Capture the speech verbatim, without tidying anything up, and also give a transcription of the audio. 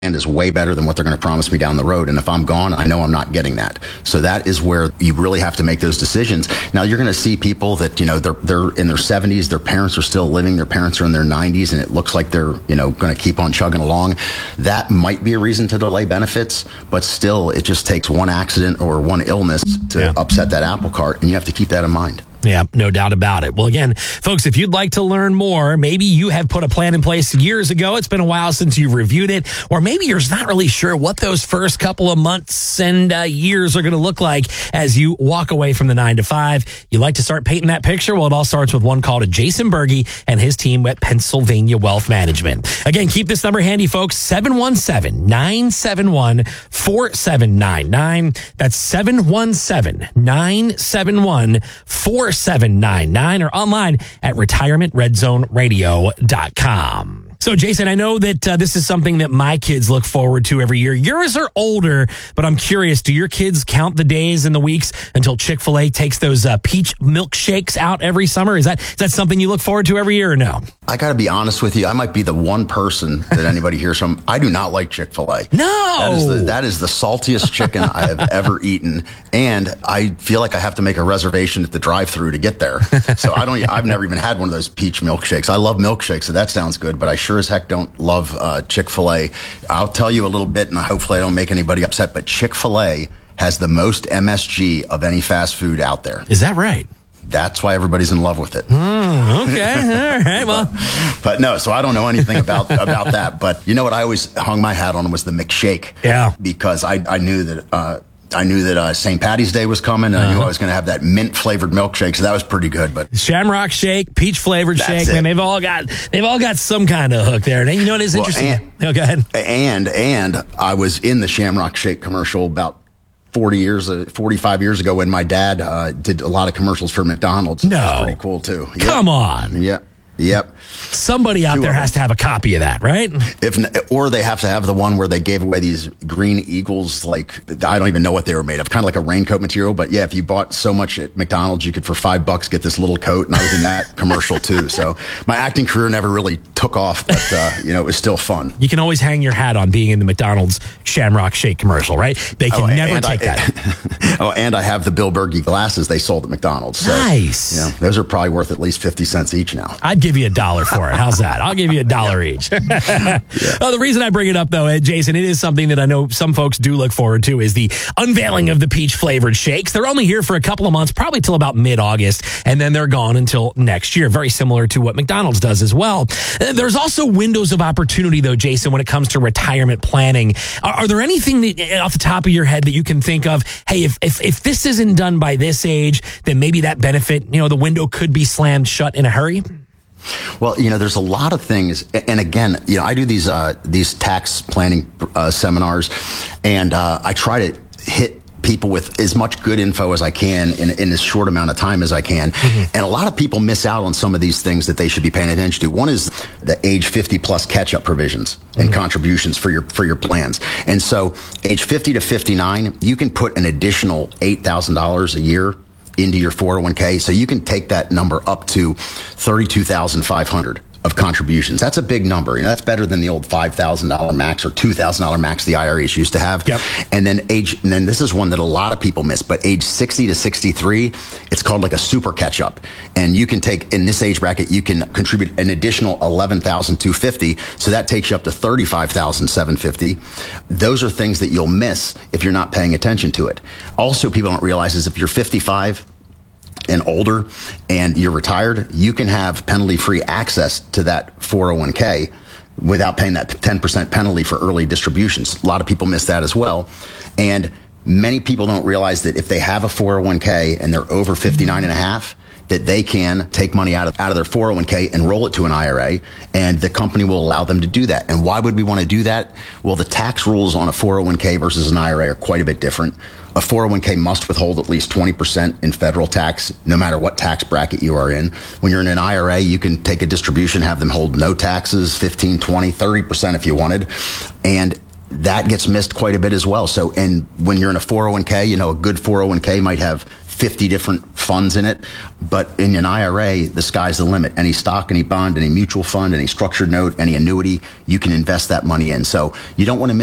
is way better than what they're going to promise me down the road. And if I'm gone, I know I'm not getting that. So that is where you really have to make those decisions. Now, you're going to see people that, you know, they're they're in their seventies, their parents are still living, their parents are in their nineties, and it looks like they're, you know, going to keep on chugging along. That might be a reason to delay benefits, but still, it just takes one accident or one illness to yeah. upset that apple cart, and you have to keep that in mind. Yeah, no doubt about it. Well, again, folks, if you'd like to learn more, maybe you have put a plan in place years ago. It's been a while since you've reviewed it, or maybe you're not really sure what those first couple of months and uh, years are going to look like as you walk away from the nine to five. You'd like to start painting that picture? Well, it all starts with one call to Jason Berge and his team at Pennsylvania Wealth Management. Again, keep this number handy, folks, seven one seven, nine seven one, four seven nine nine. That's seven one seven, nine seven one, four seven nine nine, or online at retirement red zone radio dot com. So, Jason, I know that uh, this is something that my kids look forward to every year. Yours are older, but I'm curious, do your kids count the days and the weeks until Chick-fil-A takes those uh, peach milkshakes out every summer? Is that is that something you look forward to every year or no? I got to be honest with you. I might be the one person that anybody hears from. I do not like Chick-fil-A. No! That is the, that is the saltiest chicken I have ever eaten, and I feel like I have to make a reservation at the drive-thru to get there. So I don't. I've never even had one of those peach milkshakes. I love milkshakes, so that sounds good, but I sure as heck don't love uh, Chick-fil-A. I'll tell you a little bit, and hopefully I don't make anybody upset, but Chick-fil-A has the most M S G of any fast food out there. Is that right? That's why everybody's in love with it. Mm, okay, all right, well. But, but no, so I don't know anything about about that. But you know what I always hung my hat on was the McShake. Yeah. Because I, I knew that... Uh, I knew that uh, Saint Patty's Day was coming, and uh-huh. I knew I was going to have that mint-flavored milkshake, so that was pretty good. But Shamrock Shake, peach-flavored shake, man, they've all got they've all got some kind of hook there. And you know what is well, interesting? And, oh, go ahead. And and I was in the Shamrock Shake commercial about forty years, uh, forty-five years ago when my dad uh, did a lot of commercials for McDonald's. No, that was pretty cool too. Yep. Come on. Yep. Yep. Somebody out Two there has to have a copy of that, right? If or they have to have the one where they gave away these green eagles, like I don't even know what they were made of, kind of like a raincoat material. But yeah, if you bought so much at McDonald's, you could for five bucks get this little coat, and I was in that commercial too. So my acting career never really took off, but uh, you know, it was still fun. You can always hang your hat on being in the McDonald's Shamrock Shake commercial, right? They can oh, never take I, that. oh, and I have the Bill Berge glasses they sold at McDonald's. So, nice. You know, those are probably worth at least fifty cents each now. I'd give you a dollar for it. How's that? I'll give you a dollar each. yeah. Well, the reason I bring it up, though, Jason, it is something that I know some folks do look forward to is the unveiling of the peach-flavored shakes. They're only here for a couple of months, probably till about mid-August, and then they're gone until next year. Very similar to what McDonald's does as well. There's also windows of opportunity, though, Jason, when it comes to retirement planning. Are, are there anything that, off the top of your head that you can think of, hey, if, if, if this isn't done by this age, then maybe that benefit, you know, the window could be slammed shut in a hurry? Well, you know, there's a lot of things, and again, you know, I do these uh, these tax planning uh, seminars, and uh, I try to hit people with as much good info as I can in, in as short amount of time as I can. Mm-hmm. And a lot of people miss out on some of these things that they should be paying attention to. One is the age fifty plus catch-up provisions and mm-hmm. contributions for your for your plans. And so age fifty to fifty-nine, you can put an additional eight thousand dollars a year into your four oh one k. So you can take that number up to thirty-two thousand five hundred dollars of contributions. That's a big number. You know, that's better than the old five thousand dollars max or two thousand dollars max the I R As used to have. Yep. And then age, and then this is one that a lot of people miss, but age sixty to sixty-three, it's called like a super catch up. And you can take, in this age bracket, you can contribute an additional eleven thousand two hundred fifty dollars. So that takes you up to thirty-five thousand seven hundred fifty dollars. Those are things that you'll miss if you're not paying attention to it. Also, people don't realize is if you're fifty-five and older and you're retired, you can have penalty-free access to that four oh one k without paying that ten percent penalty for early distributions. A lot of people miss that as well. And many people don't realize that if they have a four oh one k and they're over fifty-nine and a half, that they can take money out of out of their four oh one k and roll it to an I R A, and the company will allow them to do that. And why would we want to do that? Well, the tax rules on a four oh one k versus an I R A are quite a bit different. A four oh one k must withhold at least twenty percent in federal tax, no matter what tax bracket you are in. When you're in an I R A, you can take a distribution, have them hold no taxes, fifteen, twenty, thirty percent if you wanted. And that gets missed quite a bit as well. So, and when you're in a four oh one k, you know, a good four oh one k might have fifty different funds in it. But in an I R A, the sky's the limit. Any stock, any bond, any mutual fund, any structured note, any annuity, you can invest that money in. So you don't want to miss